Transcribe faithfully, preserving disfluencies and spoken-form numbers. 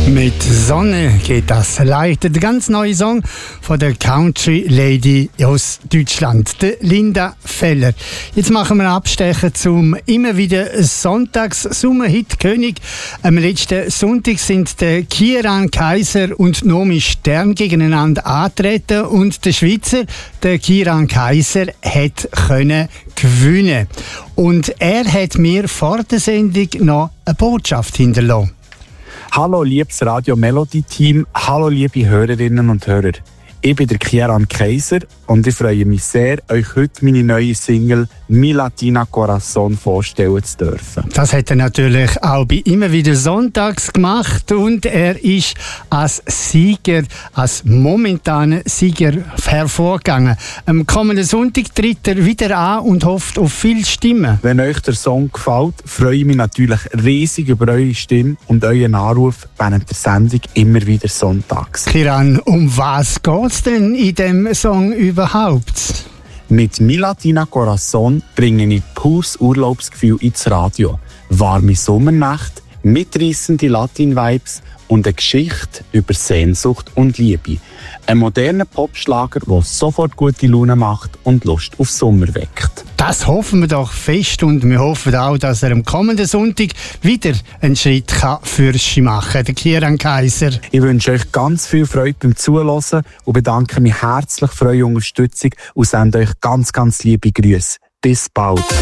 Mit Sonne geht das. Leitet der ganz neue Song von der Country Lady aus Deutschland, der Linda Feller. Jetzt machen wir einen Abstecher zum immer wieder Sonntags-Sommerhit-König. Am letzten Sonntag sind der Kieran Kaiser und Nomi Stern gegeneinander antreten und der Schweizer, der Kieran Kaiser, hat können gewinnen. Und er hat mir vor der Sendung noch eine Botschaft hinterlassen. Hallo liebes Radio Melody Team, hallo liebe Hörerinnen und Hörer. Ich bin der Kieran Kaiser und ich freue mich sehr, euch heute meine neue Single «Mi Latina Corazon» vorstellen zu dürfen. Das hat er natürlich auch bei immer wieder Sonntags gemacht und er ist als Sieger, als momentaner Sieger hervorgegangen. Am kommenden Sonntag tritt er wieder an und hofft auf viele Stimmen. Wenn euch der Song gefällt, freue ich mich natürlich riesig über eure Stimme und euren Anruf während der Sendung immer wieder sonntags. Kieran, um was geht's denn in dem Song überhaupt? Mit «Mi Latina Corazon» bringe ich pures Urlaubsgefühl ins Radio. Warme Sommernacht, mitreissende Latin-Vibes und eine Geschichte über Sehnsucht und Liebe. Ein moderner Popschlager, der sofort gute Laune macht und Lust auf Sommer weckt. Das hoffen wir doch fest und wir hoffen auch, dass er am kommenden Sonntag wieder einen Schritt für sich machen kann, der Kieran Kaiser. Ich wünsche euch ganz viel Freude beim Zuhören und bedanke mich herzlich für eure Unterstützung und sende euch ganz, ganz liebe Grüße. Bis bald.